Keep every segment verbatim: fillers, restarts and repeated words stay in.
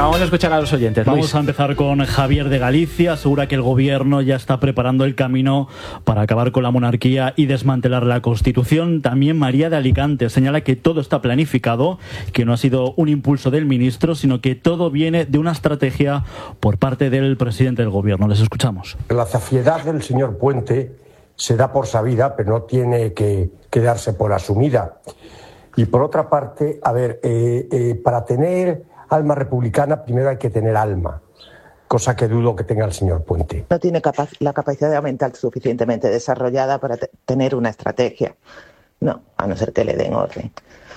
vamos a escuchar a los oyentes. Vamos Luis. a empezar con Javier de Galicia. Asegura que el gobierno ya está preparando el camino para acabar con la monarquía y desmantelar la Constitución. También María de Alicante señala que todo está planificado, que no ha sido un impulso del ministro, sino que todo viene de una estrategia por parte del presidente del gobierno. Les escuchamos. La zafiedad del señor Puente se da por sabida, pero no tiene que, que darse por asumida. Y por otra parte, a ver, eh, eh, para tener alma republicana primero hay que tener alma, cosa que dudo que tenga el señor Puente. No tiene capac- la capacidad mental suficientemente desarrollada para te- tener una estrategia. No, a no ser que le den orden.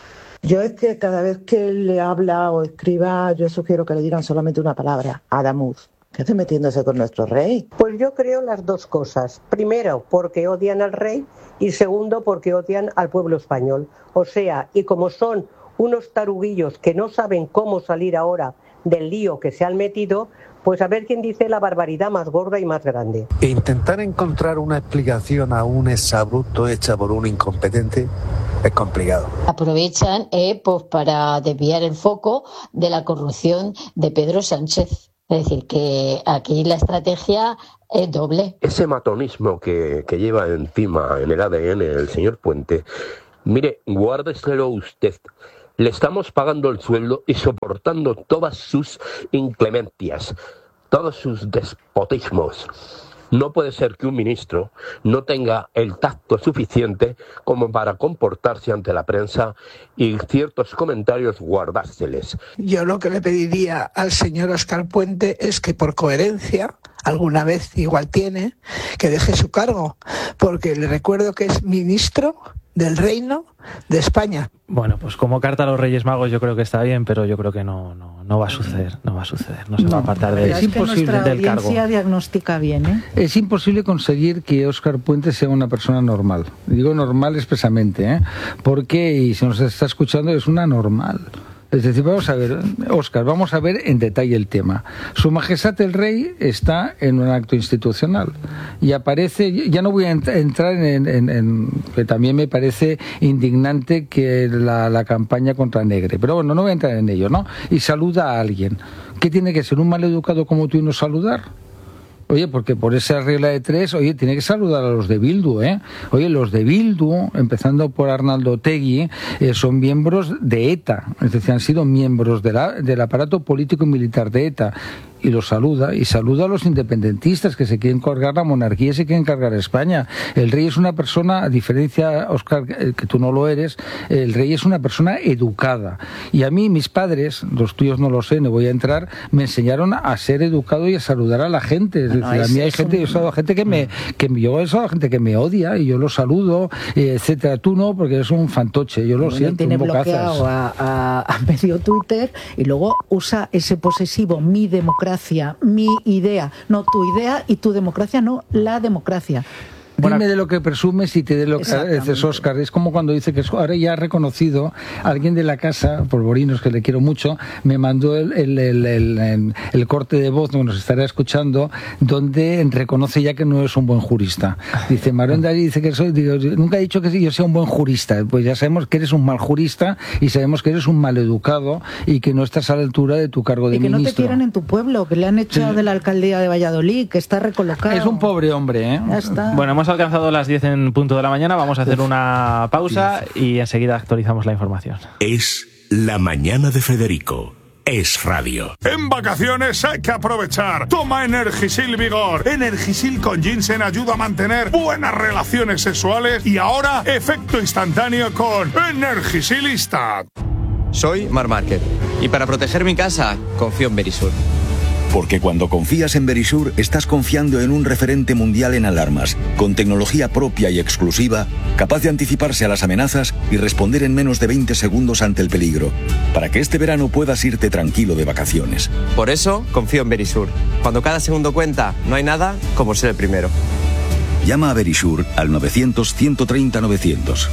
Yo es que cada vez que le habla o escriba, yo sugiero que le digan solamente una palabra, Adamuz. ¿Qué hace metiéndose con nuestro rey? Pues yo creo las dos cosas. Primero, porque odian al rey y segundo, porque odian al pueblo español. O sea, y como son unos taruguillos que no saben cómo salir ahora del lío que se han metido, pues a ver quién dice la barbaridad más gorda y más grande. E intentar encontrar una explicación a un exabrupto hecha por un incompetente es complicado. Aprovechan eh, pues para desviar el foco de la corrupción de Pedro Sánchez. Es decir, que aquí la estrategia es doble. Ese matonismo que, que lleva encima en el A D N el señor Puente, mire, guárdeselo usted. Le estamos pagando el sueldo y soportando todas sus inclemencias, todos sus despotismos. No puede ser que un ministro no tenga el tacto suficiente como para comportarse ante la prensa y ciertos comentarios guardárseles. Yo lo que le pediría al señor Óscar Puente es que por coherencia, alguna vez igual tiene, que deje su cargo, porque le recuerdo que es ministro del Reino de España. Bueno, pues como carta a los Reyes Magos yo creo que está bien, pero yo creo que no, no, no va a suceder, no va a suceder, no se no, va a apartar de, es imposible que del cargo. La diagnostica bien, ¿eh? Es imposible conseguir que Óscar Puente sea una persona normal. Digo normal expresamente, ¿eh? Porque, y si nos está escuchando, es una normal. Es decir, vamos a ver, Óscar, vamos a ver en detalle el tema. Su Majestad el Rey está en un acto institucional y aparece, ya no voy a entrar en, en, en que también me parece indignante que la, la campaña contra Negre, pero bueno, no voy a entrar en ello, ¿no? Y saluda a alguien. ¿Qué tiene que ser un maleducado como tú y no saludar? Oye, porque por esa regla de tres, oye, tiene que saludar a los de Bildu, ¿eh? Oye, los de Bildu, empezando por Arnaldo Otegi, eh, son miembros de ETA, es decir, han sido miembros de la, del aparato político y militar de ETA. Y los saluda, y saluda a los independentistas que se quieren cargar la monarquía y se quieren cargar España. El rey es una persona, a diferencia, Óscar, que tú no lo eres, el rey es una persona educada. Y a mí, mis padres, los tuyos no lo sé, no voy a entrar, me enseñaron a ser educado y a saludar a la gente. Es decir, no, es, a mí hay gente, un... yo saludo a gente que me, que yo he a gente que me odia y yo lo saludo, etcétera. Tú no, porque eres un fantoche, yo lo bueno, siento. Tiene bloqueado a, a, a medio Twitter y luego usa ese posesivo, mi democracia. Mi idea, no tu idea y tu democracia, no la democracia. Dime de lo que presumes y te de lo que haces, Óscar. Es como cuando dice que ahora ya ha reconocido alguien de la casa, Polvorinos, que le quiero mucho, me mandó el, el, el, el, el corte de voz, que nos estará escuchando, donde reconoce ya que no es un buen jurista. Dice, Marón Darí dice que soy, digo, nunca he dicho que yo sea un buen jurista. Pues ya sabemos que eres un mal jurista y sabemos que eres un maleducado y que no estás a la altura de tu cargo de ministro. Y que no te quieran en tu pueblo, que le han echado sí. de la alcaldía de Valladolid, que está recolocado. Es un pobre hombre, ¿eh? Ya está. Bueno, hemos alcanzado las diez en punto de la mañana, vamos a hacer una pausa y enseguida actualizamos la información. Es La Mañana de Federico. Es radio. En vacaciones hay que aprovechar. Toma Energisil Vigor. Energisil con ginseng ayuda a mantener buenas relaciones sexuales y ahora efecto instantáneo con Energisilista. Soy Mar Márquez y para proteger mi casa confío en Verisur. Porque cuando confías en Verisur, estás confiando en un referente mundial en alarmas, con tecnología propia y exclusiva, capaz de anticiparse a las amenazas y responder en menos de veinte segundos ante el peligro, para que este verano puedas irte tranquilo de vacaciones. Por eso, confío en Verisur. Cuando cada segundo cuenta, no hay nada como ser el primero. Llama a Verisur al novecientos, ciento treinta, novecientos.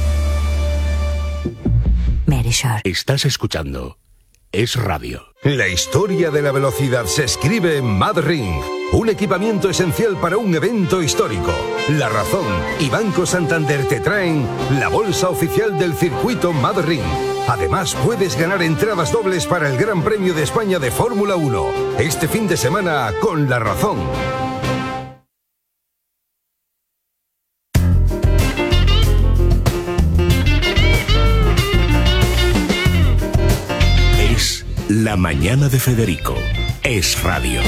Verisur. Estás escuchando Es Radio. La historia de la velocidad se escribe en Madrid. Un equipamiento esencial para un evento histórico. La Razón y Banco Santander te traen la bolsa oficial del circuito Madrid. Además, puedes ganar entradas dobles para el Gran Premio de España de Fórmula uno. Este fin de semana con La Razón. Es La Mañana de Federico. Es radio.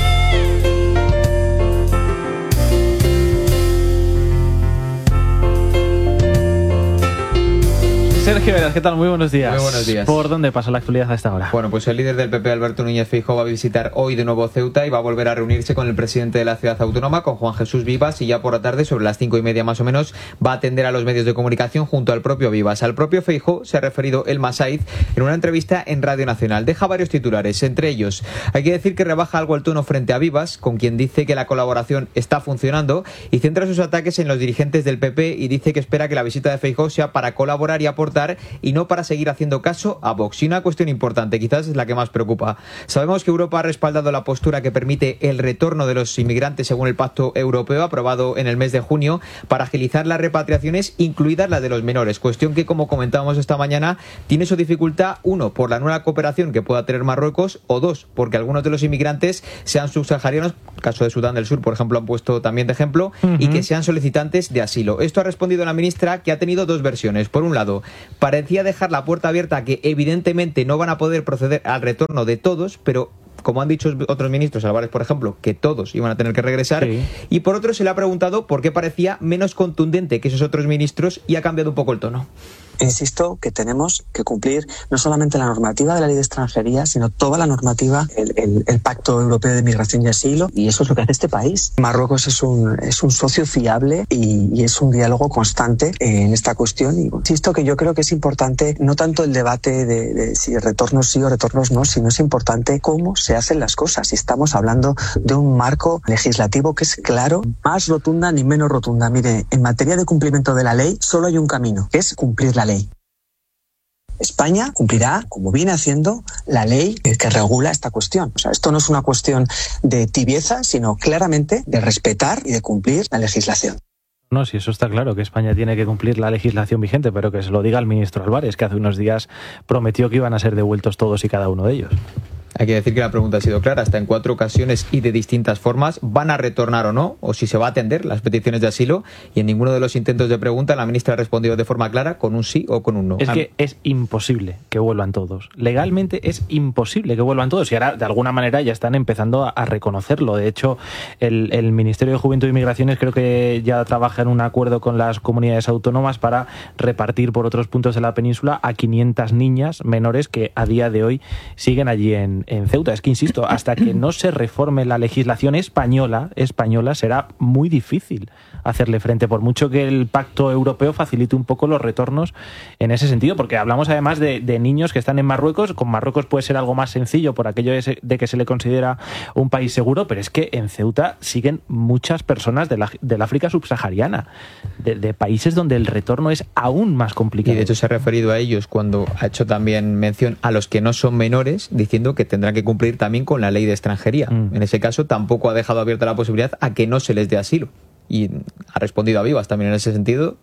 Sergio Veras, ¿qué tal? Muy buenos días. Muy buenos días. ¿Por dónde pasa la actualidad a esta hora? Bueno, pues el líder del P P, Alberto Núñez Feijóo, va a visitar hoy de nuevo Ceuta y va a volver a reunirse con el presidente de la ciudad autónoma, con Juan Jesús Vivas, y ya por la tarde, sobre las cinco y media más o menos, va a atender a los medios de comunicación junto al propio Vivas. Al propio Feijóo se ha referido el Masaiz en una entrevista en Radio Nacional. Deja varios titulares, entre ellos, hay que decir que rebaja algo el tono frente a Vivas, con quien dice que la colaboración está funcionando, y centra sus ataques en los dirigentes del P P y dice que espera que la visita de Feijóo sea para colaborar y aportar y no para para seguir haciendo caso a Vox. Y una cuestión importante, quizás es la que más preocupa. Sabemos que Europa ha respaldado la postura que permite el retorno de los inmigrantes según el Pacto Europeo aprobado en el mes de junio para agilizar las repatriaciones, incluidas las de los menores. Cuestión que, como comentábamos esta mañana, tiene su dificultad, uno, por la nueva cooperación que pueda tener Marruecos, o dos, porque algunos de los inmigrantes sean subsaharianos, caso de Sudán del Sur, por ejemplo, han puesto también de ejemplo, uh-huh. y que sean solicitantes de asilo. Esto ha respondido la ministra, que ha tenido dos versiones. Por un lado, parecía dejar la puerta abierta a que evidentemente no van a poder proceder al retorno de todos, pero como han dicho otros ministros, Álvarez por ejemplo, que todos iban a tener que regresar, sí. Y por otro se le ha preguntado por qué parecía menos contundente que esos otros ministros y ha cambiado un poco el tono. Insisto que tenemos que cumplir no solamente la normativa de la ley de extranjería, sino toda la normativa, el, el, el Pacto Europeo de Migración y Asilo, y eso es lo que hace este país. Marruecos es un, es un socio fiable y, y es un diálogo constante en esta cuestión. Y insisto que yo creo que es importante no tanto el debate de, de si retornos sí o retornos no, sino es importante cómo se hacen las cosas. Y estamos hablando de un marco legislativo que es claro, más rotunda ni menos rotunda. Mire, en materia de cumplimiento de la ley solo hay un camino, que es cumplir la ley. España cumplirá, como viene haciendo, la ley que regula esta cuestión. O sea, esto no es una cuestión de tibieza, sino claramente de respetar y de cumplir la legislación. No, sí, eso está claro, que España tiene que cumplir la legislación vigente, pero que se lo diga el ministro Álvarez, que hace unos días prometió que iban a ser devueltos todos y cada uno de ellos. Hay que decir que la pregunta ha sido clara, hasta en cuatro ocasiones y de distintas formas. ¿Van a retornar o no? O si se va a atender las peticiones de asilo. Y en ninguno de los intentos de pregunta la ministra ha respondido de forma clara con un sí o con un no. Es que es imposible que vuelvan todos. Legalmente es imposible que vuelvan todos. Y ahora, de alguna manera, ya están empezando a, a reconocerlo. De hecho, el, el Ministerio de Juventud y Migraciones creo que ya trabaja en un acuerdo con las comunidades autónomas para repartir por otros puntos de la península a quinientas niñas menores que a día de hoy siguen allí en en Ceuta. Es que, insisto, hasta que no se reforme la legislación española, española será muy difícil hacerle frente, por mucho que el Pacto Europeo facilite un poco los retornos en ese sentido, porque hablamos además de, de niños que están en Marruecos. Con Marruecos puede ser algo más sencillo por aquello de, de que se le considera un país seguro, pero es que en Ceuta siguen muchas personas de la, del África subsahariana, de, de países donde el retorno es aún más complicado. Y de hecho se ha referido a ellos cuando ha hecho también mención a los que no son menores, diciendo que tendrán que cumplir también con la ley de extranjería. Mm. En ese caso tampoco ha dejado abierta la posibilidad a que no se les dé asilo. Y ha respondido a Vivas también en ese sentido,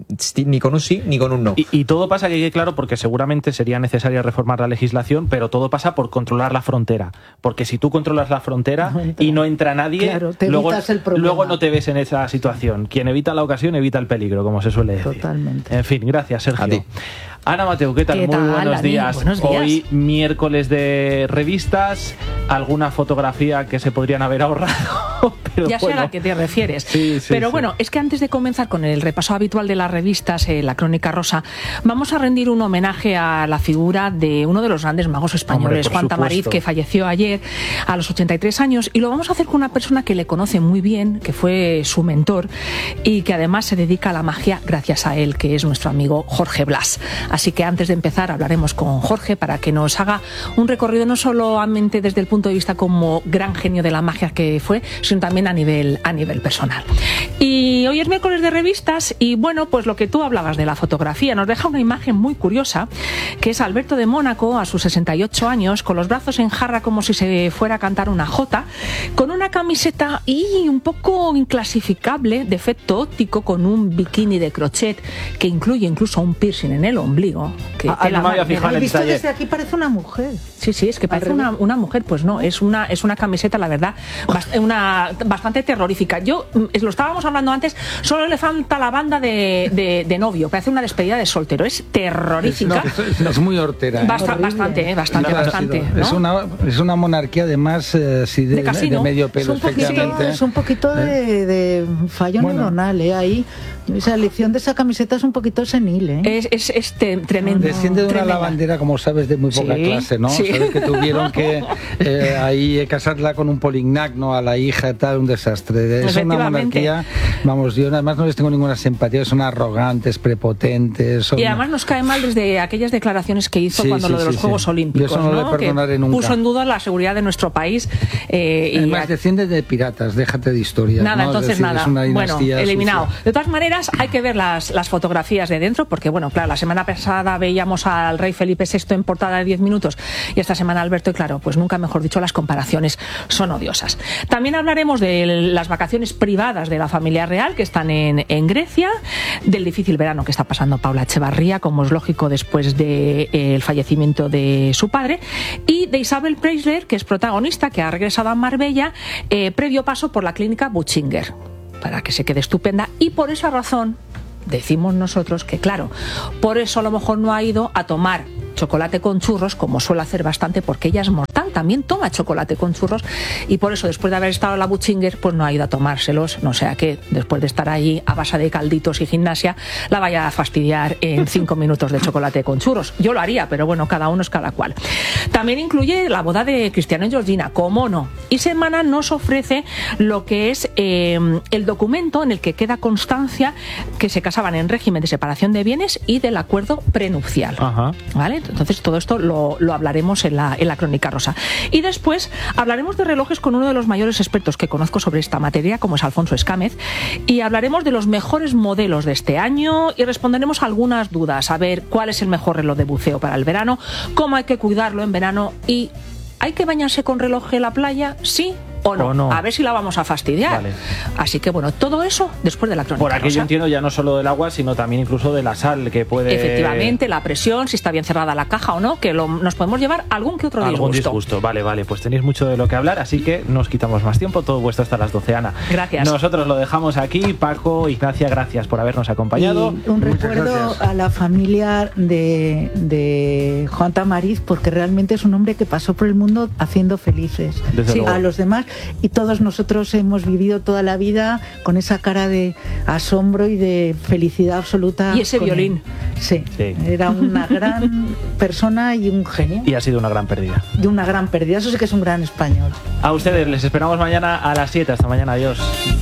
ni con un sí ni con un no. Y, y todo pasa, que quede claro, porque seguramente sería necesario reformar la legislación, pero todo pasa por controlar la frontera. Porque si tú controlas la frontera no y no entra nadie, claro, luego, luego no te ves en esa situación. Quien evita la ocasión evita el peligro, como se suele decir. Totalmente. En fin, gracias, Sergio. A ti. Ana Mateu, ¿qué tal? ¿Qué Muy tal, buenos, días. buenos días. Hoy miércoles de revistas, alguna fotografía que se podrían haber ahorrado. Pero ya bueno. sé a qué te refieres. Sí, sí, pero sí. bueno, es que antes de comenzar con el repaso habitual de las revistas, eh, la Crónica Rosa, vamos a rendir un homenaje a la figura de uno de los grandes magos españoles, Hombre, Juan Tamariz, que falleció ayer a los ochenta y tres años, y lo vamos a hacer con una persona que le conoce muy bien, que fue su mentor y que además se dedica a la magia gracias a él, que es nuestro amigo Jorge Blas. Así que antes de empezar hablaremos con Jorge para que nos haga un recorrido no solamente desde el punto de vista como gran genio de la magia que fue, sino también también a nivel, a nivel personal. Y hoy es miércoles de revistas y bueno, pues lo que tú hablabas de la fotografía nos deja una imagen muy curiosa, que es Alberto de Mónaco a sus sesenta y ocho años, con los brazos en jarra como si se fuera a cantar una jota, con una camiseta y un poco inclasificable de efecto óptico, con un bikini de crochet que incluye incluso un piercing en el ombligo. Que ah, no me había fijado en el visto detalle. Desde aquí parece una mujer. Sí, sí, es que parece una, una mujer, pues no, es una, es una camiseta, la verdad, bast- una, bastante terrorífica. Yo, lo estábamos hablando antes, solo le falta la banda de, de, de novio, que hace una despedida de soltero, es terrorífica. Es, no, es, es muy hortera. ¿eh? Bast- bastante, eh, bastante, Claro, bastante. ¿no? Es una, es una monarquía además eh, sí, de, de, casino. de medio pelo, es un poquito, es un poquito de, de fallo Bueno. neuronal, ¿eh? Ahí, esa elección de esa camiseta es un poquito senil, ¿eh? Es, es, es te, tremendo. Desciende de una tremenda. lavandera, como sabes, de muy poca Sí, clase, ¿no? sí. Sabes que tuvieron que eh, ahí eh, casarla con un polignac, a la hija y tal, un desastre. Es una monarquía, vamos, yo además no les tengo ninguna simpatía, son arrogantes, prepotentes. Son... Y además nos cae mal desde aquellas declaraciones que hizo Sí, cuando sí, lo de los sí, Juegos sí. Olímpicos, Yo eso no ¿no? le perdonaré que nunca. puso en duda la seguridad de nuestro país. Eh, y Además, desciende de piratas, déjate de historias. Nada, ¿no? entonces es decir, nada. Es una Bueno, dinastía eliminado. sucia. De todas maneras, hay que ver las, las fotografías de dentro, porque, bueno, claro, la semana pasada veíamos al rey Felipe sexto en portada de diez minutos y esta semana Alberto, y claro, pues nunca mejor dicho, las comparaciones son odiosas. También hablaremos de las vacaciones privadas de la familia real que están en, en Grecia, del difícil verano que está pasando Paula Echevarría, como es lógico después del de, eh, fallecimiento de su padre, y de Isabel Preisler, que es protagonista, que ha regresado a Marbella, eh, previo paso por la clínica Butchinger, para que se quede estupenda, y por esa razón decimos nosotros que, claro, por eso a lo mejor no ha ido a tomar chocolate con churros, como suele hacer bastante, porque ella es mortal, también toma chocolate con churros, y por eso después de haber estado en la Butchinger, pues no ha ido a tomárselos, no sea que después de estar allí a base de calditos y gimnasia, la vaya a fastidiar en cinco minutos de chocolate con churros. Yo lo haría, pero bueno, cada uno es cada cual. También incluye la boda de Cristiano y Georgina, cómo no. Y Semana nos ofrece lo que es eh, el documento en el que queda constancia que se casaban en régimen de separación de bienes y del acuerdo prenupcial. Ajá. ¿Vale? Entonces todo esto lo, lo hablaremos en la, en la Crónica Rosa. Y después hablaremos de relojes con uno de los mayores expertos que conozco sobre esta materia, como es Alfonso Escámez, y hablaremos de los mejores modelos de este año y responderemos algunas dudas, a ver cuál es el mejor reloj de buceo para el verano, cómo hay que cuidarlo en verano y ¿hay que bañarse con reloj en la playa? ¿Sí o no? O no. A ver si la vamos a fastidiar. Vale. Así que bueno, todo eso después de la Crónica Por aquí Rosa. yo entiendo ya no solo del agua, sino también incluso de la sal, que puede... Efectivamente, la presión, si está bien cerrada la caja o no, que lo, nos podemos llevar algún que otro Algún disgusto. disgusto, vale, vale, pues tenéis mucho de lo que hablar, así que no os quitamos más tiempo, todo vuestro hasta las doce, Ana. Gracias. Nosotros lo dejamos aquí. Paco, Ignacia, gracias por habernos acompañado. Y un Muchas recuerdo gracias. a la familia de, de Juan Tamariz, porque realmente es un hombre que pasó por el mundo haciendo felices Desde sí, luego. a los demás, y todos nosotros hemos vivido toda la vida con esa cara de asombro y de felicidad absoluta. Y ese con violín. él. Sí, Sí. era una gran persona y un genio. Y ha sido una gran pérdida. Y una gran pérdida, eso sí que es un gran español. A ustedes les esperamos mañana a las siete. Hasta mañana, adiós.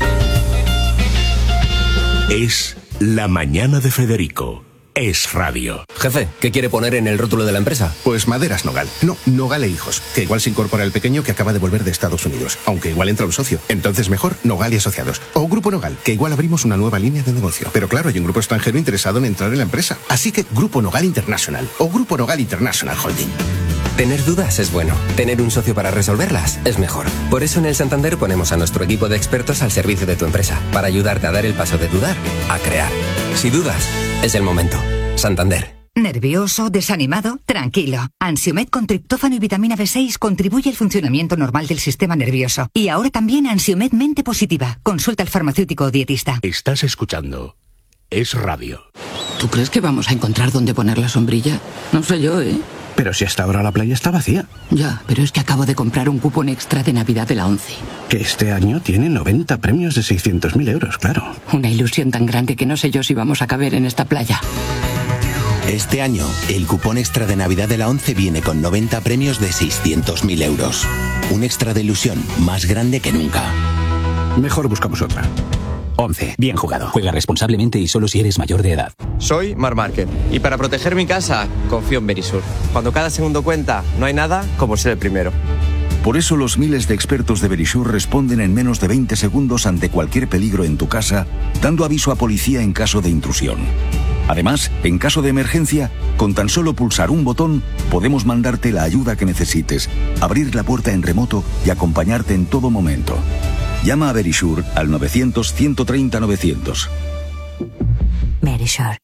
Es La Mañana de Federico. Es radio. Jefe, ¿qué quiere poner en el rótulo de la empresa? Pues Maderas Nogal. No, Nogal e Hijos. Que igual se incorpora el pequeño que acaba de volver de Estados Unidos. Aunque igual entra un socio. Entonces mejor Nogal y Asociados. O Grupo Nogal, que igual abrimos una nueva línea de negocio. Pero claro, hay un grupo extranjero interesado en entrar en la empresa. Así que Grupo Nogal International. O Grupo Nogal International Holding. Tener dudas es bueno. Tener un socio para resolverlas es mejor. Por eso en el Santander ponemos a nuestro equipo de expertos al servicio de tu empresa. Para ayudarte a dar el paso de dudar a crear. Si dudas, es el momento. Santander. ¿Nervioso? ¿Desanimado? Tranquilo. Ansiomed con triptófano y vitamina B seis contribuye al funcionamiento normal del sistema nervioso. Y ahora también Ansiomed Mente Positiva. Consulta al farmacéutico o dietista. Estás escuchando Es radio. ¿Tú crees que vamos a encontrar dónde poner la sombrilla? No sé yo, ¿eh? Pero si hasta ahora la playa está vacía. Ya, pero es que acabo de comprar un cupón extra de Navidad de la ONCE. Que este año tiene noventa premios de seiscientos mil euros, claro. Una ilusión tan grande que no sé yo si vamos a caber en esta playa. Este año, el cupón extra de Navidad de la ONCE viene con noventa premios de seiscientos mil euros. Un extra de ilusión más grande que nunca. Mejor buscamos otra. ONCE. Bien jugado. Juega responsablemente y solo si eres mayor de edad. Soy Mar Márquez y para proteger mi casa confío en Verisur. Cuando cada segundo cuenta, no hay nada como ser el primero. Por eso los miles de expertos de Verisure responden en menos de veinte segundos ante cualquier peligro en tu casa, dando aviso a policía en caso de intrusión. Además, en caso de emergencia, con tan solo pulsar un botón, podemos mandarte la ayuda que necesites, abrir la puerta en remoto y acompañarte en todo momento. Llama a Verisure al novecientos, ciento treinta, novecientos. Verisure.